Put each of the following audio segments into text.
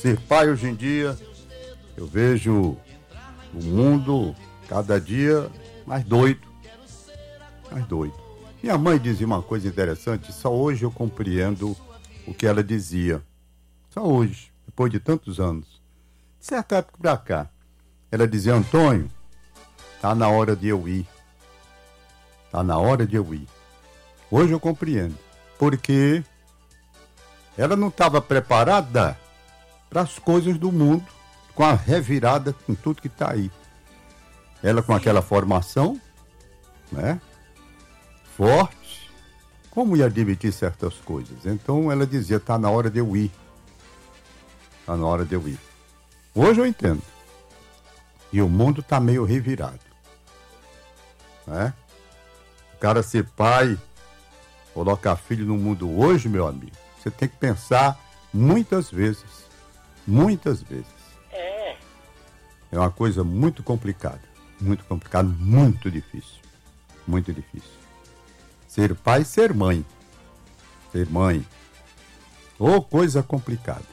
Ser pai hoje em dia, eu vejo o mundo cada dia mais doido. Mais doido. Minha mãe dizia uma coisa interessante, só hoje eu compreendo o que ela dizia. Só hoje, depois de tantos anos. De certa época pra cá, ela dizia: Antônio, tá na hora de eu ir. Tá na hora de eu ir. Hoje eu compreendo. Porque ela não estava preparada para as coisas do mundo, com a revirada, com tudo que está aí. Ela com aquela formação, né? Forte, como ia admitir certas coisas? Então ela dizia: tá na hora de eu ir. Tá na hora de eu ir. Hoje eu entendo. E o mundo está meio revirado. Né? O cara ser pai, colocar filho no mundo hoje, meu amigo, você tem que pensar muitas vezes. Muitas vezes. É uma coisa muito complicada. Muito complicada, muito difícil. Muito difícil. Ser pai e ser mãe. Ser mãe. Ô, coisa complicada.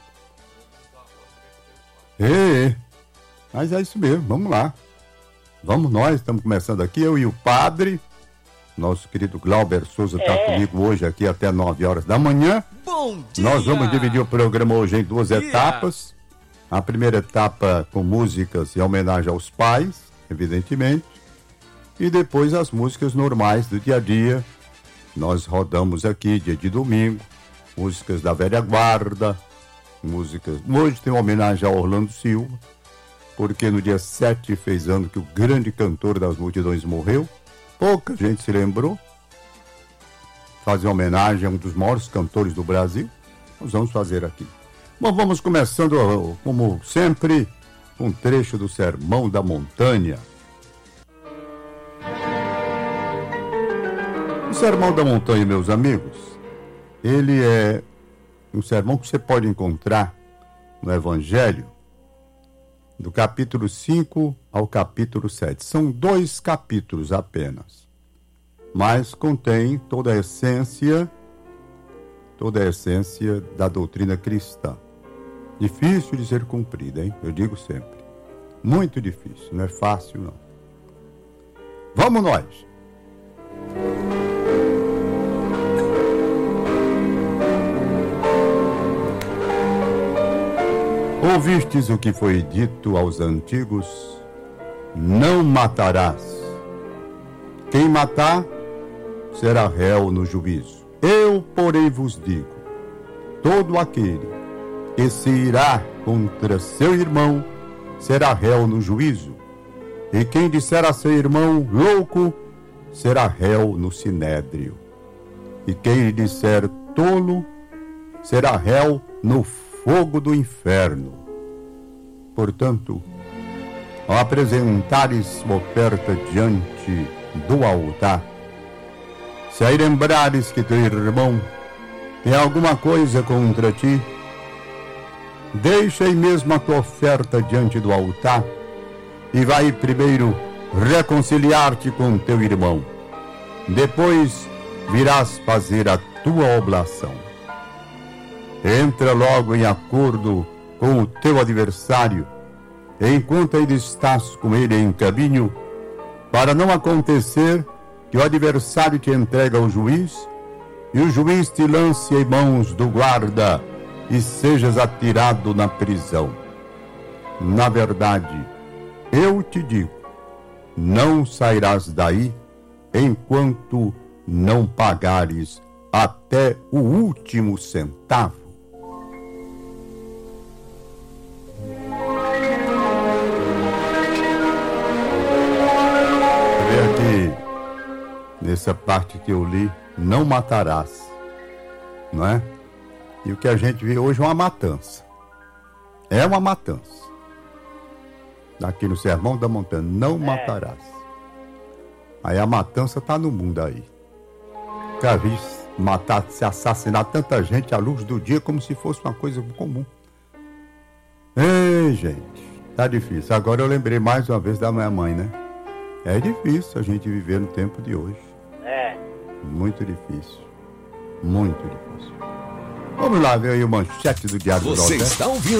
Mas é isso mesmo, vamos lá. Vamos nós, estamos começando aqui, eu e o padre. Nosso querido Glauber Souza está comigo hoje aqui até 9 horas da manhã. Bom dia! Nós vamos dividir o programa hoje em duas etapas. A primeira etapa com músicas em homenagem aos pais, evidentemente. E depois as músicas normais do dia a dia. Nós rodamos aqui dia de domingo, músicas da velha guarda, músicas... Hoje tem uma homenagem a Orlando Silva, porque no dia 7 fez ano que o grande cantor das multidões morreu. Pouca gente se lembrou. Fazer homenagem a um dos maiores cantores do Brasil. Nós vamos fazer aqui. Bom, vamos começando, como sempre, um trecho do Sermão da Montanha. O Sermão da Montanha, meus amigos, ele é um sermão que você pode encontrar no Evangelho, do capítulo 5 ao capítulo 7. São 2 capítulos apenas, mas contém toda a essência da doutrina cristã. Difícil de ser cumprida, hein? Eu digo sempre. Muito difícil, não é fácil, não. Vamos nós! Ouvistes o que foi dito aos antigos: não matarás. Quem matar será réu no juízo. Eu, porém, vos digo: todo aquele que se irá contra seu irmão será réu no juízo. E quem disser a seu irmão louco será réu no sinédrio. E quem lhe disser tolo será réu no fogo do inferno. Portanto, ao apresentares oferta diante do altar, se aí lembrares que teu irmão tem alguma coisa contra ti, deixa aí mesmo a tua oferta diante do altar e vai primeiro reconciliar-te com teu irmão. Depois virás fazer a tua oblação. Entra logo em acordo com o teu adversário, enquanto ainda estás com ele em caminho, para não acontecer que o adversário te entregue ao juiz, e o juiz te lance em mãos do guarda, e sejas atirado na prisão. Na verdade, eu te digo, não sairás daí, enquanto não pagares até o último centavo. Nessa parte que eu li, não matarás, não é? E o que a gente vê hoje é uma matança. É uma matança. Aqui no Sermão da Montanha, não matarás. Aí a matança está no mundo aí. Já vi matar, se assassinar tanta gente à luz do dia como se fosse uma coisa comum. Ei, gente, tá difícil. Agora eu lembrei mais uma vez da minha mãe, né? É difícil a gente viver no tempo de hoje. Muito difícil. Muito difícil. Vamos lá ver aí o manchete do Diário do Nordeste. Você está ouvindo?